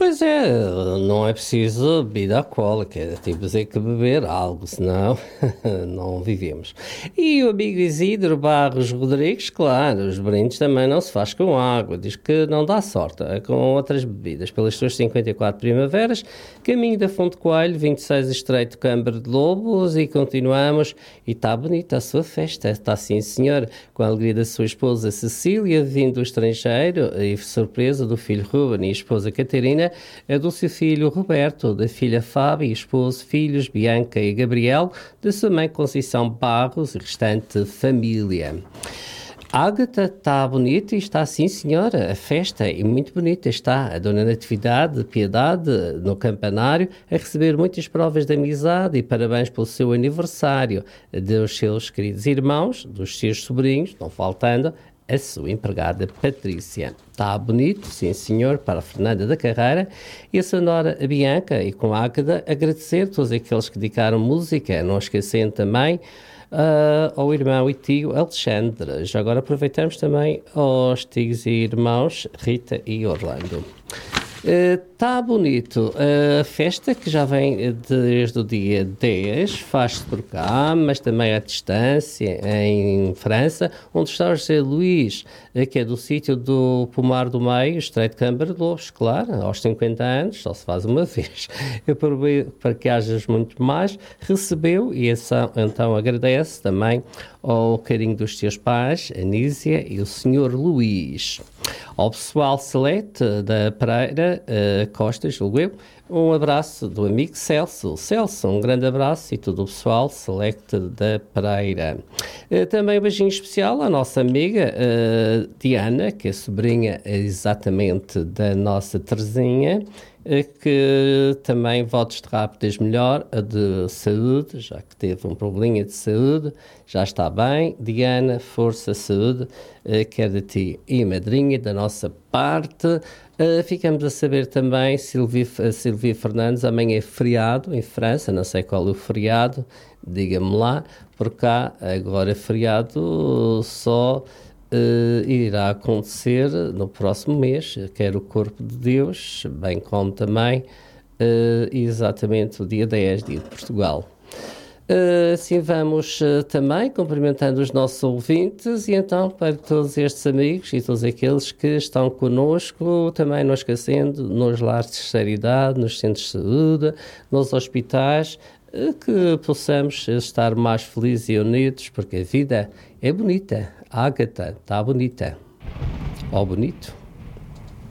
Pois é, não é preciso bebida alcoólica, é tipo dizer que beber algo, senão não vivemos. E o amigo Isidro Barros Rodrigues, claro, os brindes também não se faz com água, diz que não dá sorte, é com outras bebidas. Pelas suas 54 primaveras, caminho da Fonte Coelho, 26 Estreito Câmara de Lobos e continuamos. E está bonita a sua festa, está sim senhor, com a alegria da sua esposa Cecília, vindo do estrangeiro e surpresa do filho Ruben e a esposa Catarina, a do seu filho Roberto, da filha Fábio, esposo, filhos Bianca e Gabriel, da sua mãe Conceição Barros e restante família. Ágata está bonita e está sim senhora, a festa é muito bonita, está a Dona Natividade de Piedade no campanário a receber muitas provas de amizade e parabéns pelo seu aniversário, dos seus queridos irmãos, dos seus sobrinhos, não faltando, a sua empregada Patrícia. Está bonito, sim senhor, para a Fernanda da Carreira e a senhora Bianca e com a Águeda agradecer a todos aqueles que dedicaram música, não esquecendo também ao irmão e tio Alexandre. Já agora aproveitamos também aos tios e irmãos Rita e Orlando. Está bonito. A festa que já vem desde o dia 10 faz-se por cá, mas também à distância, em França, onde está o José Luís, que é do sítio do Pomar do Meio, Estreito de Câmara de Lobos, claro, aos 50 anos, só se faz uma vez. Eu para que hajas muito mais, recebeu e então agradece também ao carinho dos seus pais, a Nísia e o Sr. Luís. Ao pessoal select da Pereira Costa, julgo eu, um abraço do amigo Celso. Celso, um grande abraço e todo o pessoal select da Pereira. Também um beijinho especial à nossa amiga Diana, que é sobrinha exatamente da nossa Terezinha, que também votos de rápidas melhor, a de saúde, já que teve um probleminha de saúde, já está bem. Diana, força, saúde, quer de ti e madrinha, da nossa parte. Ficamos a saber também, Silvia Fernandes, amanhã é feriado em França, não sei qual é o feriado, diga-me lá, por cá agora é feriado só irá acontecer no próximo mês, quer o Corpo de Deus, bem como também exatamente o dia 10, dia de Portugal. Assim vamos também cumprimentando os nossos ouvintes e então para todos estes amigos e todos aqueles que estão connosco, também não esquecendo, nos lares de terceira idade, nos centros de saúde, nos hospitais, que possamos estar mais felizes e unidos, porque a vida é bonita. A Ágata está bonita. Ó bonito.